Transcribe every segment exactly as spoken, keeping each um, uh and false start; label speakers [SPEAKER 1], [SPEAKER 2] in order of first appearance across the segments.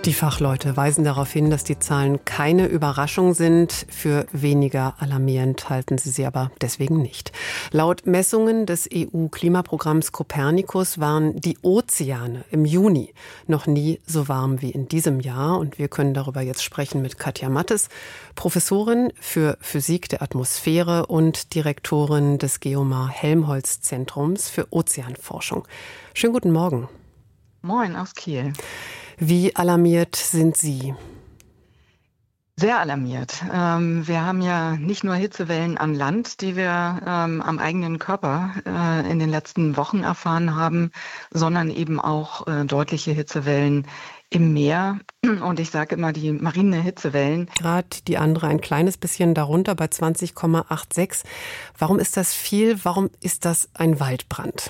[SPEAKER 1] Die Fachleute weisen darauf hin, dass die Zahlen keine Überraschung sind. Für weniger alarmierend halten sie sie aber deswegen nicht. Laut Messungen des E U-Klimaprogramms Copernicus waren die Ozeane im Juni noch nie so warm wie in diesem Jahr. Und wir können darüber jetzt sprechen mit Katja Mattes, Professorin für Physik der Atmosphäre und Direktorin des Geomar-Helmholtz-Zentrums für Ozeanforschung. Schönen guten Morgen.
[SPEAKER 2] Moin aus Kiel.
[SPEAKER 1] Wie alarmiert sind Sie?
[SPEAKER 2] Sehr alarmiert. Ähm, wir haben ja nicht nur Hitzewellen an Land, die wir ähm, am eigenen Körper äh, in den letzten Wochen erfahren haben, sondern eben auch äh, deutliche Hitzewellen im Meer. Und ich sage immer, die marine Hitzewellen.
[SPEAKER 1] Gerade die andere ein kleines bisschen darunter bei zwanzig Komma sechsundachtzig. Warum ist das viel? Warum ist das ein Waldbrand?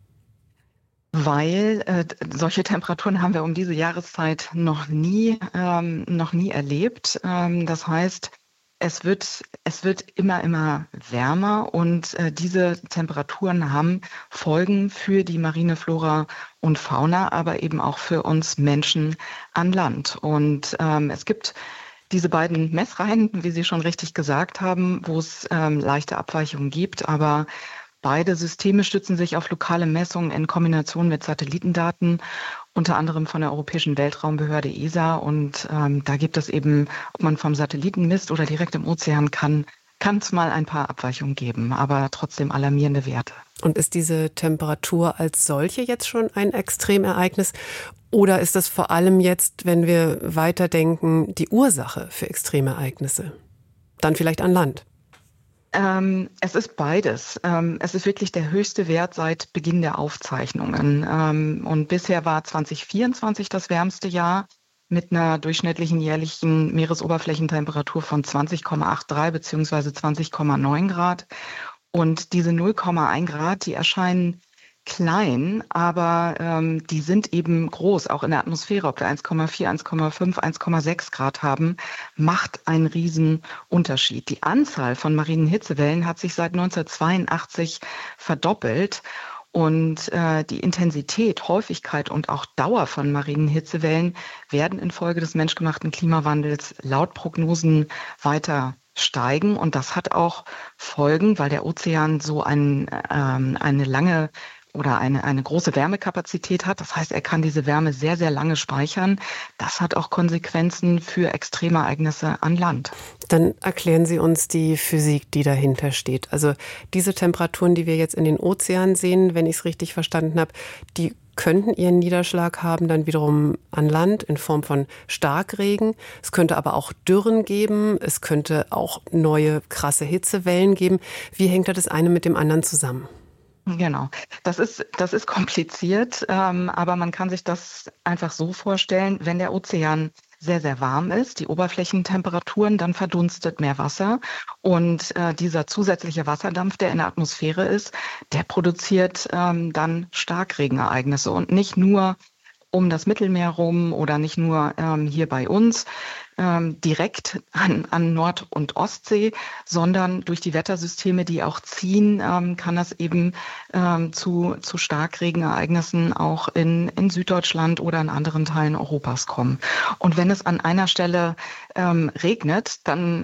[SPEAKER 2] Weil äh, solche Temperaturen haben wir um diese Jahreszeit noch nie, ähm, noch nie erlebt. Ähm, das heißt, es wird, es wird immer, immer wärmer und äh, diese Temperaturen haben Folgen für die marine Flora und Fauna, aber eben auch für uns Menschen an Land. Und ähm, es gibt diese beiden Messreihen, wie Sie schon richtig gesagt haben, wo es ähm, leichte Abweichungen gibt, aber beide Systeme stützen sich auf lokale Messungen in Kombination mit Satellitendaten, unter anderem von der Europäischen Weltraumbehörde E S A. Und ähm, da gibt es eben, ob man vom Satelliten misst oder direkt im Ozean, kann kann es mal ein paar Abweichungen geben, aber trotzdem alarmierende Werte.
[SPEAKER 1] Und ist diese Temperatur als solche jetzt schon ein Extremereignis? Oder ist das vor allem jetzt, wenn wir weiterdenken, die Ursache für Extremereignisse? Dann vielleicht an Land?
[SPEAKER 2] Ähm, es ist beides. Ähm, es ist wirklich der höchste Wert seit Beginn der Aufzeichnungen. Ähm, und bisher war zwanzig vierundzwanzig das wärmste Jahr mit einer durchschnittlichen jährlichen Meeresoberflächentemperatur von zwanzig Komma dreiundachtzig beziehungsweise zwanzig Komma neun Grad. Und diese null Komma eins Grad, die erscheinen klein, aber ähm, die sind eben groß, auch in der Atmosphäre. Ob wir eins Komma vier, eins Komma fünf, eins Komma sechs Grad haben, macht einen riesen Unterschied. Die Anzahl von marinen Hitzewellen hat sich seit neunzehnhundertzweiundachtzig verdoppelt. Und äh, die Intensität, Häufigkeit und auch Dauer von marinen Hitzewellen werden infolge des menschgemachten Klimawandels laut Prognosen weiter steigen. Und das hat auch Folgen, weil der Ozean so ein, ähm, eine lange oder eine, eine große Wärmekapazität hat. Das heißt, er kann diese Wärme sehr, sehr lange speichern. Das hat auch Konsequenzen für Extremereignisse an Land.
[SPEAKER 1] Dann erklären Sie uns die Physik, die dahinter steht. Also diese Temperaturen, die wir jetzt in den Ozeanen sehen, wenn ich es richtig verstanden habe, die könnten ihren Niederschlag haben, dann wiederum an Land in Form von Starkregen. Es könnte aber auch Dürren geben. Es könnte auch neue krasse Hitzewellen geben. Wie hängt da das eine mit dem anderen zusammen?
[SPEAKER 2] Genau, das ist, das ist kompliziert, ähm, aber man kann sich das einfach so vorstellen, wenn der Ozean sehr, sehr warm ist, die Oberflächentemperaturen, dann verdunstet mehr Wasser und äh, dieser zusätzliche Wasserdampf, der in der Atmosphäre ist, der produziert ähm, dann Starkregenereignisse und nicht nur um das Mittelmeer rum oder nicht nur ähm, hier bei uns ähm, direkt an, an Nord- und Ostsee, sondern durch die Wettersysteme, die auch ziehen, ähm, kann das eben ähm, zu, zu Starkregenereignissen auch in, in Süddeutschland oder in anderen Teilen Europas kommen. Und wenn es an einer Stelle ähm, regnet, dann